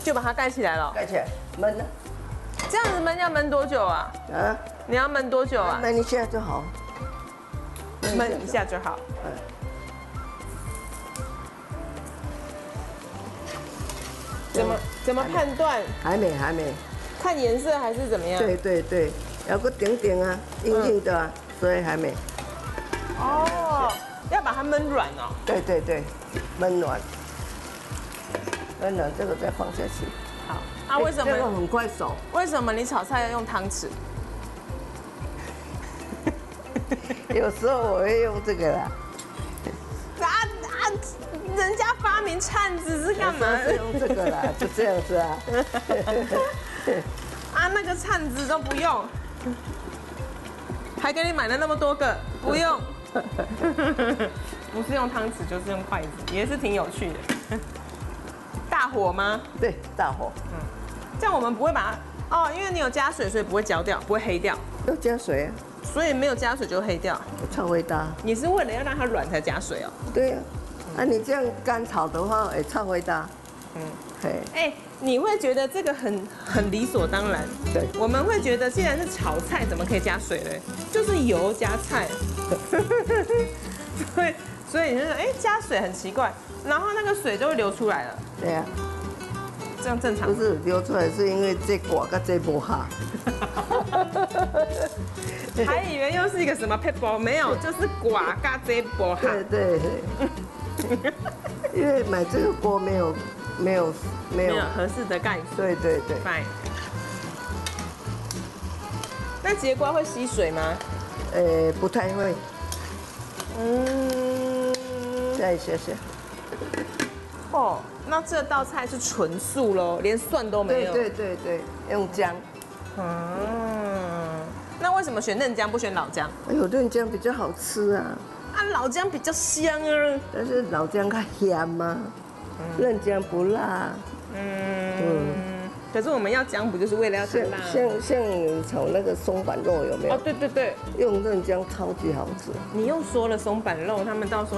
就把它盖起来了。 盖起来，焖了。 这样子焖要焖多久啊？ 啊， 你要焖多久啊？ 焖一下就好。 焖一下就好。怎么判断？ 还没。 看颜色还是怎么样？ 对，要个顶顶啊，硬硬的啊，所以还没。 哦，要把它焖软哦。 对，焖软，这个再放下去。 好，啊，为什么？ 这个很快熟。 为什么你炒菜要用汤匙？ 有时候我会用这个啦。 人家发明铲子是干嘛？ 是用这个啦，就这样子啊。 啊，那个铲子都不用，还给你买了那么多个，不用。不是用汤匙就是用筷子，也是挺有趣的。大火吗？ 对，大火。 这样我们不会把它哦，因为你有加水，所以不会焦掉，不会黑掉。 要加水啊。 所以没有加水就黑掉。 超会搭。 你是为了要让它软才加水哦？ 对呀。啊，你这样干炒的话，也超会搭。嘿。 哎，你会觉得这个很理所当然。 对。 我们会觉得，既然是炒菜，怎么可以加水嘞？就是油加菜。所以你就说，哎，加水很奇怪，然后那个水就会流出来了。 对呀。 这样正常。 不是流出来，是因为这刮跟这不下。 还以为又是一个什么配包，没有，就是刮嘎这波哈。 对。因为买这个锅没有合适的盖子。 对。 Fine。那节瓜会吸水吗？ 不太会。再一下。 哦，那这道菜是纯素喽，连蒜都没有。 对，用姜。 那为什么选嫩姜不选老姜？ 哎呦，嫩姜比较好吃啊。 啊，老姜比较香啊。 但是老姜它咸嘛，嫩姜不辣。 可是我们要姜不就是为了要吃辣？ 像你炒那个松板肉有没有？ 哦，对， 用嫩姜超级好吃。 你又说了松板肉，他们到时候。